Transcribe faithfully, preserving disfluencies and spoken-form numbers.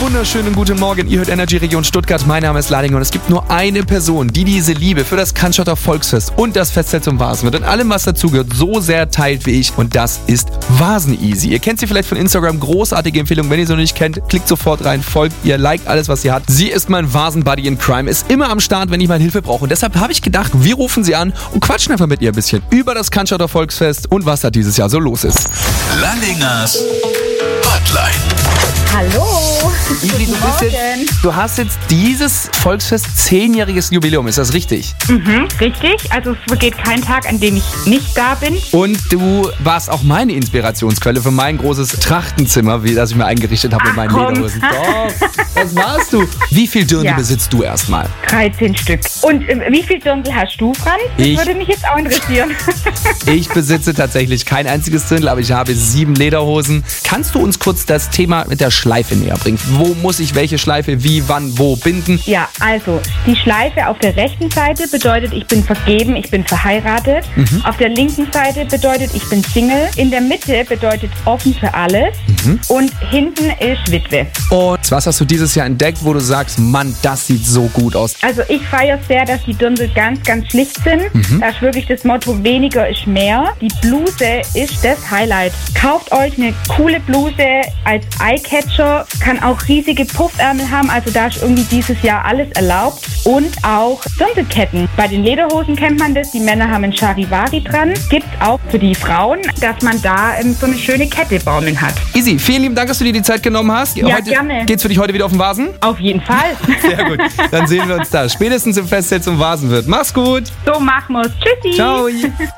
wunderschönen guten Morgen. Ihr hört Energy Region Stuttgart. Mein Name ist Lading und es gibt nur eine Person, die diese Liebe für das Cannstatter Volksfest und das Festzelt zum Vasen und allem, was dazugehört, so sehr teilt wie ich. Und das ist Vasen-Easy. Ihr kennt sie vielleicht von Instagram. Großartige Empfehlung. Wenn ihr sie noch nicht kennt, klickt sofort rein, folgt ihr, liked alles, was sie hat. Sie ist mein Vasen-Buddy in Crime, ist immer am Start, wenn ich mal Hilfe brauche. Und deshalb habe ich gedacht, wir rufen sie an und quatschen einfach mit ihr ein bisschen über das Cannstatter Volksfest und was da dieses Jahr so los ist. Ladingers Hotline. Hallo. Ivy, du, bist jetzt, du hast jetzt dieses Volksfest zehnjähriges Jubiläum, ist das richtig? Mhm, richtig. Also es vergeht kein Tag, an dem ich nicht da bin. Und du warst auch meine Inspirationsquelle für mein großes Trachtenzimmer, wie das ich mir eingerichtet habe mit meinen komm. Lederhosen. Doch, das warst du. Wie viel Dirndl Ja. besitzt du erstmal? dreizehn Stück. Und ähm, wie viel Dirndl hast du, Franz? Das Ich- würde mich jetzt auch interessieren. Ich besitze tatsächlich kein einziges Dirndl, aber ich habe sieben Lederhosen. Kannst du uns kurz das Thema mit der Schleife näher bringen? Wo muss ich welche Schleife wie, wann, wo binden? Ja, also die Schleife auf der rechten Seite bedeutet, ich bin vergeben, ich bin verheiratet. Mhm. Auf der linken Seite bedeutet, ich bin Single. In der Mitte bedeutet offen für alles. Mhm. Und hinten ist Witwe. Und was hast du dieses Jahr entdeckt, wo du sagst, Mann, das sieht so gut aus? Also ich feiere sehr, dass die Dirndl ganz, ganz schlicht sind. Mhm. Da ist wirklich das Motto, weniger ist mehr. Die Bluse ist das Highlight. Kauft euch eine coole Bluse als Eyecatcher, kann auch riesige Puffärmel haben, also da ist irgendwie dieses Jahr alles erlaubt. Und auch Dirndlketten. Bei den Lederhosen kennt man das, die Männer haben ein Charivari dran. Gibt auch für die Frauen, dass man da ähm, so eine schöne Kette baumeln hat. Easy, vielen lieben Dank, dass du dir die Zeit genommen hast. Ja, heute gerne. Geht's für dich heute wieder auf den Vasen? Auf jeden Fall. Sehr gut, dann sehen wir uns da. Spätestens im Festzelt zum Vasen wird. Mach's gut. So machen wir's. Tschüssi. Ciao.